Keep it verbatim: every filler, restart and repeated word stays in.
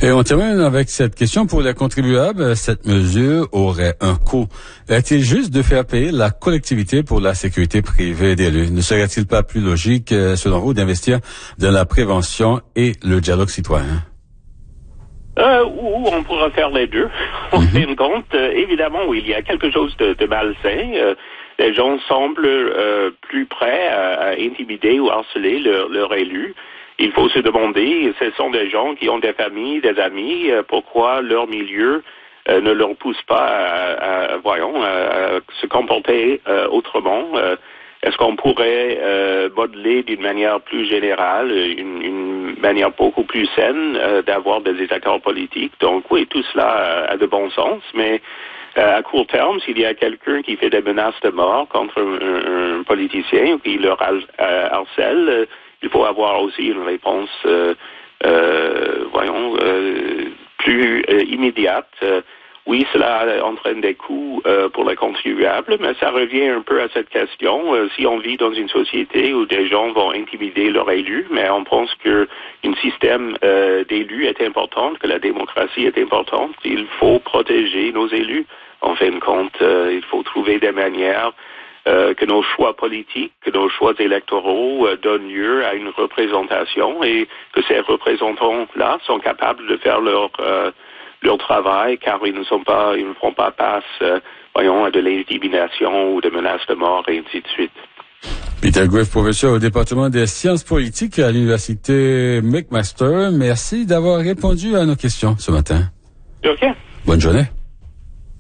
Et on termine avec cette question pour les contribuables. Cette mesure aurait un coût. Est-il juste de faire payer la collectivité pour la sécurité privée d'élus? Ne serait-il pas plus logique, selon vous, d'investir dans la prévention et le dialogue citoyen? Euh, ou on pourra faire les deux. En fin de compte, euh, évidemment, oui, il y a quelque chose de, de malsain. Euh, les gens semblent euh, plus prêts à, à intimider ou harceler leur, leur élu. Il faut se demander, ce sont des gens qui ont des familles, des amis, euh, pourquoi leur milieu euh, ne leur pousse pas à, à voyons, à, à se comporter euh, autrement. Euh, Est-ce qu'on pourrait euh, modeler d'une manière plus générale, une, une manière beaucoup plus saine euh, d'avoir des accords politiques? Donc oui, tout cela a, a de bon sens, mais euh, à court terme, s'il y a quelqu'un qui fait des menaces de mort contre un, un politicien ou qui le harcèle, euh, il faut avoir aussi une réponse, euh, euh, voyons, euh, plus euh, immédiate. Euh, Oui, cela entraîne des coûts euh, pour les contribuables, mais ça revient un peu à cette question. Euh, si on vit dans une société où des gens vont intimider leurs élus, mais on pense que un système euh, d'élus est important, que la démocratie est importante, il faut protéger nos élus. En fin de compte, euh, il faut trouver des manières euh, que nos choix politiques, que nos choix électoraux euh, donnent lieu à une représentation et que ces représentants-là sont capables de faire leur euh, leur travail, car ils ne sont pas, ils ne font pas face, euh, voyons, à de l'intimidation ou de menaces de mort et ainsi de suite. Peter Graefe, professeur au département des sciences politiques à l'université McMaster, merci d'avoir répondu à nos questions ce matin. OK. Bonne journée.